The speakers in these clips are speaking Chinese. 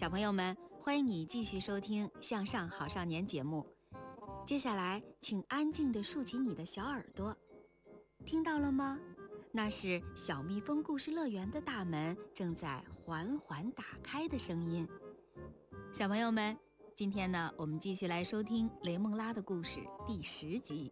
小朋友们，欢迎你继续收听《向上好少年》节目。接下来，请安静地竖起你的小耳朵，听到了吗？那是小蜜蜂故事乐园的大门正在缓缓打开的声音。小朋友们，今天呢，我们继续来收听雷梦拉的故事第10集。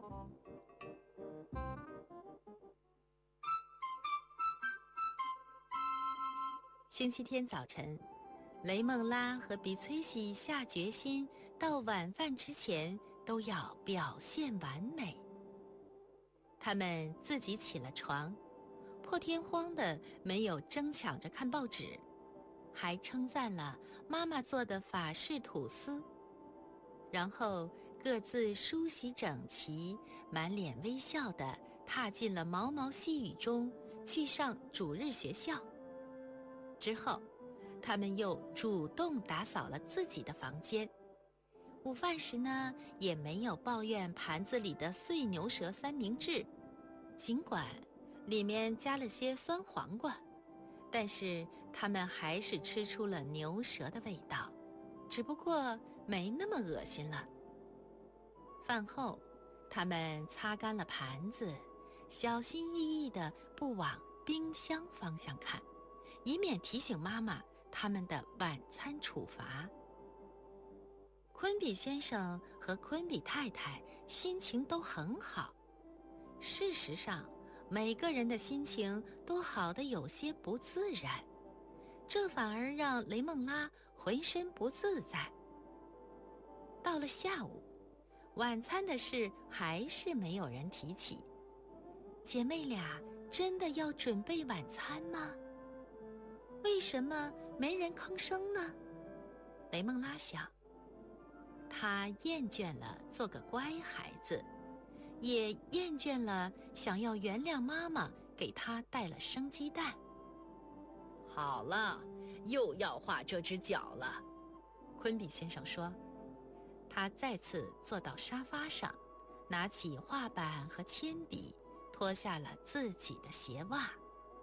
星期天早晨，雷梦拉和比崔西下决心，到晚饭之前都要表现完美。他们自己起了床，破天荒的没有争抢着看报纸，还称赞了妈妈做的法式吐司，然后各自梳洗整齐，满脸微笑地踏进了毛毛细雨中，去上主日学校。之后，他们又主动打扫了自己的房间。午饭时呢，也没有抱怨盘子里的碎牛舌三明治，尽管里面加了些酸黄瓜，但是他们还是吃出了牛舌的味道，只不过没那么恶心了。饭后，他们擦干了盘子，小心翼翼地不往冰箱方向看，以免提醒妈妈他们的晚餐处罚。昆比先生和昆比太太心情都很好，事实上，每个人的心情都好得有些不自然，这反而让雷梦拉浑身不自在。到了下午，晚餐的事还是没有人提起。姐妹俩真的要准备晚餐吗？为什么没人吭声呢？雷梦拉想，她厌倦了做个乖孩子，也厌倦了想要原谅妈妈给她带了生鸡蛋。 好了，又要画这只脚了， 昆比先生说。他再次坐到沙发上，拿起画板和铅笔，脱下了自己的鞋袜。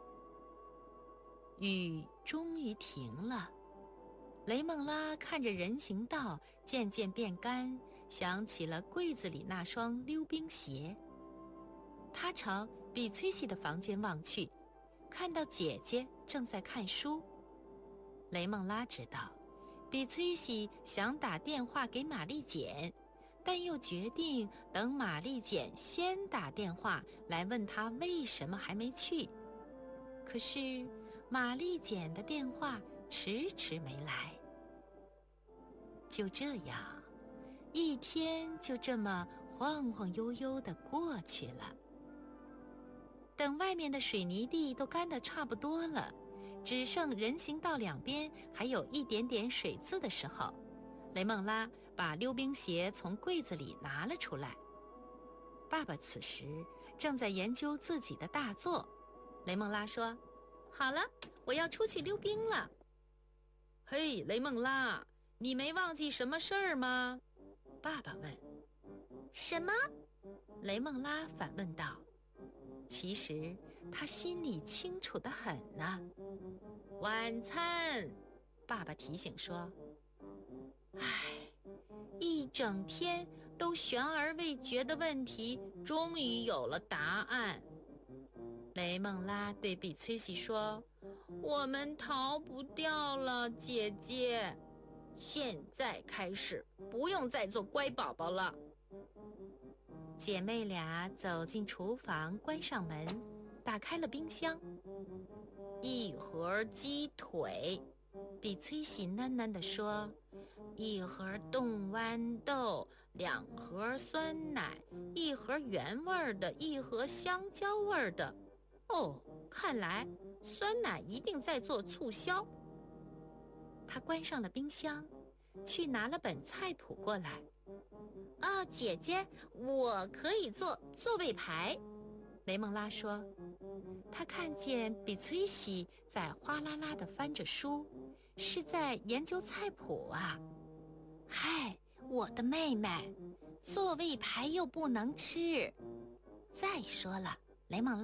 雨终于停了，雷梦拉看着人行道渐渐变干，想起了柜子里那双溜冰鞋。他朝比崔西的房间望去，看到姐姐正在看书。雷梦拉知道比崔西想打电话给玛丽简，但又决定等玛丽简先打电话来问她为什么还没去。可是玛丽简的电话迟迟没来。就这样，一天就这么晃晃悠悠地过去了。等外面的水泥地都干得差不多了，只剩人行道两边还有一点点水渍的时候，雷梦拉把溜冰鞋从柜子里拿了出来。爸爸此时正在研究自己的大作。雷梦拉说：好了，我要出去溜冰了。 嘿，雷梦拉，你没忘记什么事儿吗？ 爸爸问。 什么？ 雷梦拉反问道。其实他心里清楚得很呢。 晚餐， 爸爸提醒说。唉，一整天都悬而未决的问题终于有了答案。雷梦拉对比崔西说：我们逃不掉了，姐姐。 现在开始，不用再做乖宝宝了。 姐妹俩走进厨房，关上门，打开了冰箱。 一盒鸡腿， 比崔西喃喃地说， 一盒冻豌豆，2盒酸奶，一盒原味的，一盒香蕉味的。哦，看来酸奶一定在做促销。 她关上了冰箱，去拿了本菜谱过来。 姐姐，我可以做座位牌。 雷梦拉说。她看见比崔西在哗啦啦地翻着书，是在研究菜谱啊。 嗨，我的妹妹，座位牌又不能吃。再说了，雷梦拉